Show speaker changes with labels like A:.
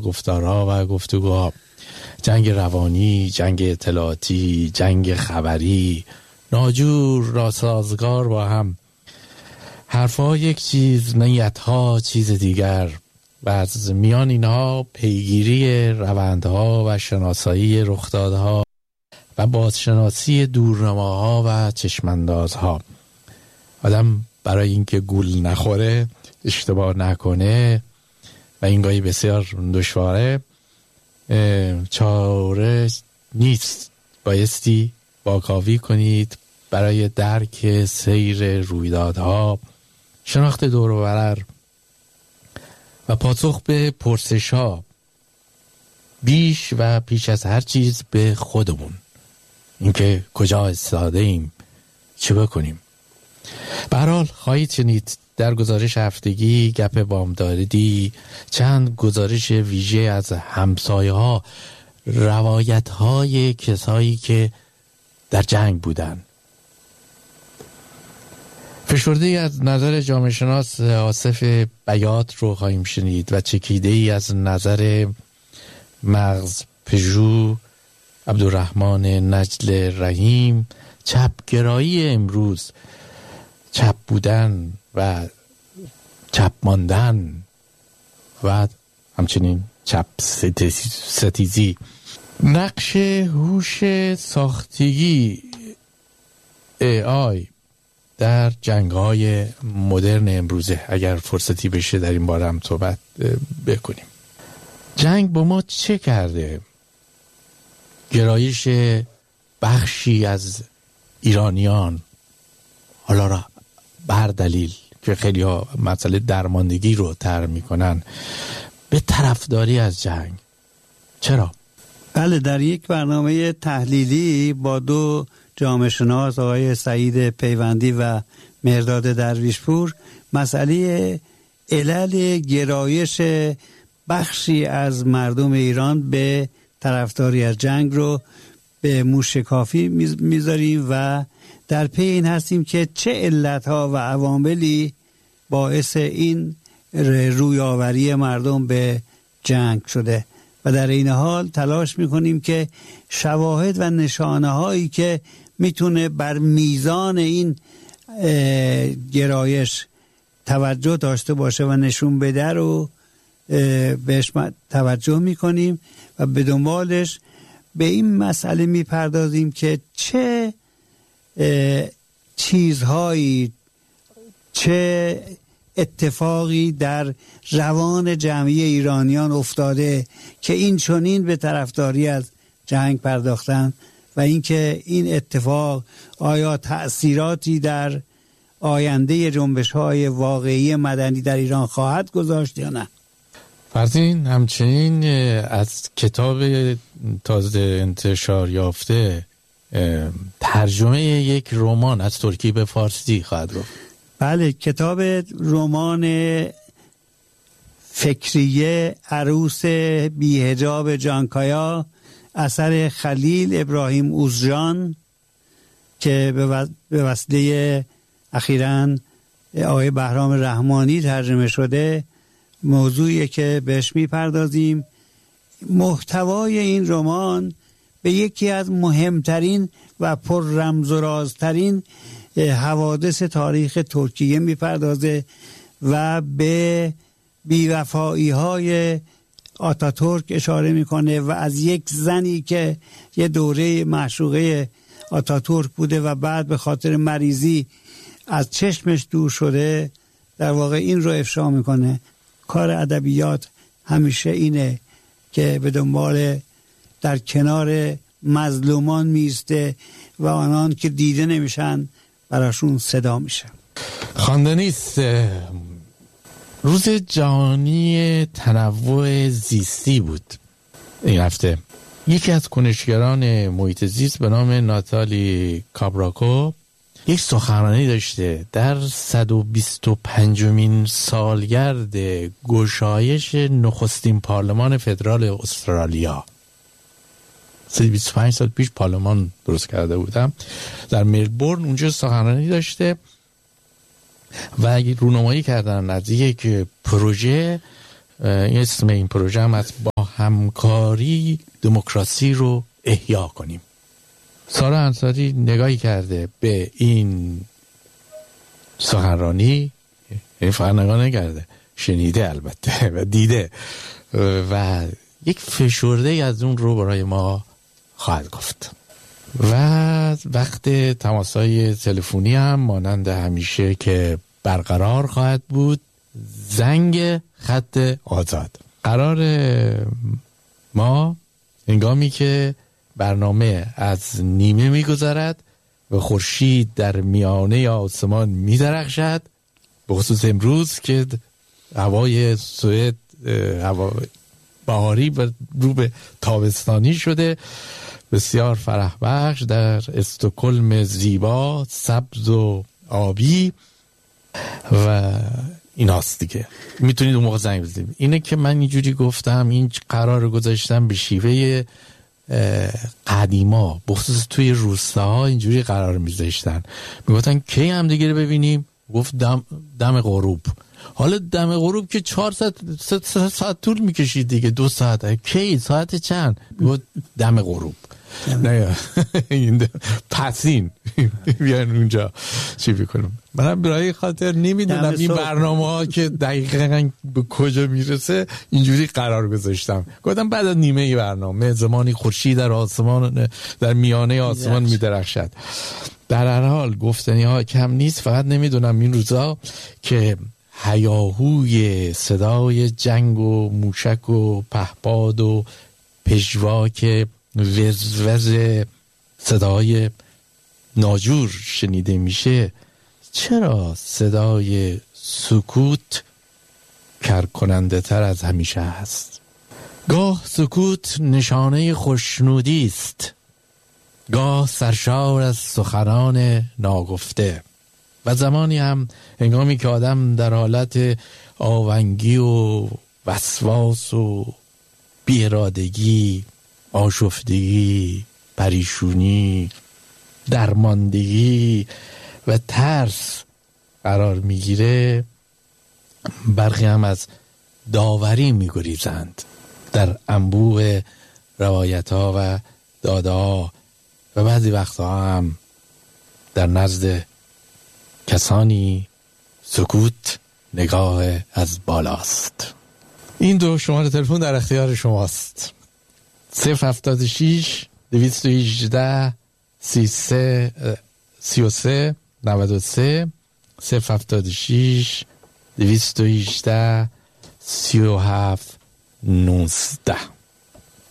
A: گفتارها و گفتگوها، جنگ روانی، جنگ اطلاعاتی، جنگ خبری، ناجور ناسازگار با هم. حرفها یک چیز، نیتها چیز دیگر، و از میان اینها پیگیری روندها و شناسایی رخدادها و بازشناسی دورنماها و چشماندازها. آدم برای اینکه گول نخوره، اشتباه نکنه و این گاهی بسیار دشواره، چاره نیست، بایستی واکاوی کنید برای درک سیر رویدادها، شناخت دور و برر و پاسخ به پرسش‌ها، بیش و پیش از هر چیز به خودمون، اینکه کجا ایستاده ایم، چه بکنیم. به هر حال خواهید شنید در گزارش هفتگی گپ بامدادی چند گزارش ویژه از همسایه‌ها، روایت‌های کسایی که در جنگ بودن. فشرده‌ای از نظر جامعه شناس آصف بیات رو خواهیم شنید و چکیده‌ای از نظر مغز پژو عبدالرحمن نجل رحیم. چپگرایی امروز، چپ بودن و چپ ماندن و همچنین چپ ستیزی. نقش هوش ساختگی AI در جنگ‌های مدرن امروزه، اگر فرصتی بشه در این باره هم صحبت بکنیم. جنگ با ما چه کرده؟ گرایش بخشی از ایرانیان، حالا را بر دلیل که خیلی ها مسئله درماندگی رو طرح میکنن، به طرفداری از جنگ. چرا؟
B: بله، در یک برنامه تحلیلی با دو جامعه شناس، آقای سعید پیوندی و مهرداد درویشپور، مسئله علل گرایش بخشی از مردم ایران به طرفداری از جنگ رو به موشکافی میذاریم و در پی این هستیم که چه علتها و عواملی باعث این رویاوری مردم به جنگ شده و در این حال تلاش میکنیم که شواهد و نشانه هایی که میتونه بر میزان این گرایش توجه داشته باشه و نشون بده رو بهش توجه میکنیم و به دنبالش به این مسئله میپردازیم که چه چیزهایی، چه اتفاقی در روان جمعی ایرانیان افتاده که این چنین به طرفداری از جنگ پرداختن و اینکه این اتفاق آیا تأثیراتی در آینده جنبش‌های واقعی مدنی در ایران خواهد گذاشت یا نه.
A: فرزین همچنین از کتاب تازه انتشار یافته ترجمه یک رمان از ترکی به فارسی خواهد گفت.
B: بله، کتاب رمان فکریه عروس بی‌حجاب جانکایا اثر خلیل ابراهیم اوزجان که به وسیله اخیراً آقای بهرام رحمانی ترجمه شده، موضوعی که بهش میپردازیم. محتوای این رمان به یکی از مهمترین و پر رمز و رازترین حوادث تاریخ ترکیه میپردازه و به بی‌وفایی های آتاتورک اشاره میکنه و از یک زنی که یه دوره معشوقه آتاتورک بوده و بعد به خاطر مریضی از چشمش دور شده، در واقع این رو افشا میکنه. کار ادبیات همیشه اینه که به دنبال در کنار مظلومان میسته و آنان که دیده نمیشن براشون صدا میشه.
A: خواندنیست. روز جهانی تنوع زیستی بود این هفته. یکی از کنشگران محیط زیست به نام ناتالی کابراکو یک سخنرانی داشته در 125مین سالگرد گشایش نخستین پارلمان فدرال استرالیا. 125 سال پیش پارلمان درست کرده بودم در ملبورن. اونجا سخنرانی داشته و رونمایی کردن از یک پروژه این اسم این پروژه هم از با همکاری دموکراسی رو احیا کنیم. سارا انصاری نگاهی کرده به این سخنرانی، این فقط نگاه نکرده، شنیده البته و دیده و یک فشرده از اون رو برای ما خواهد گفت. و وقت تماس‌های تلفنی هم مانند همیشه که برقرار خواهد بود، زنگ خط آزاد. قرار ما هنگامی که برنامه از نیمه میگذرد و خورشید در میانه آسمان میدرخشد، به خصوص امروز که هوای سوئد هوا بهاری و رو به تابستانی شده، بسیار فرح بخش در استکهلم زیبا، سبز و آبی و ایناست دیگه. میتونید اون موقع زنگ بزنید. اینه که من اینجوری گفتم، این قرار گذاشتم به شیوه قدیما، بخصوص توی روستاها اینجوری قرار میذاشتن، میگفتن کی هم دیگه رو ببینیم، گفت دم غروب. حالا دم غروب که 4 ساعت طول میکشید دیگه، 2 ساعت، کی ساعت چند؟ گفت دم غروب. نه پسین بیان اونجا چی بکنم. منم برای خاطر نمیدونم این برنامه ها که دقیقا به کجا میرسه اینجوری قرار گذاشتم. گفتم بعد از نیمه برنامه زمانی خورشید در آسمان، در میانه آسمان میدرخشد. در هر حال گفتنی ها کم نیست. فقط نمیدونم این روزا که هیاهوی صدای جنگ و موشک و پهپاد و پژواک وزوز صدای ناجور شنیده میشه، چرا صدای سکوت کرکننده تر از همیشه هست؟ گاه سکوت نشانه خوشنودی است، گاه سرشار از سخنان ناگفته، و زمانی هم هنگامی که آدم در حالت آونگی و وسواس و بی‌ارادگی، آشفتگی، پریشونی، درماندگی و ترس قرار میگیره، برخی هم از داوری میگریزند در انبوه روایت ها و داده ها و بعضی وقتها هم در نزد کسانی سکوت نگاه از بالاست. این 2 شماره تلفن در اختیار شماست. 076 218 33 93 076 218 37 19.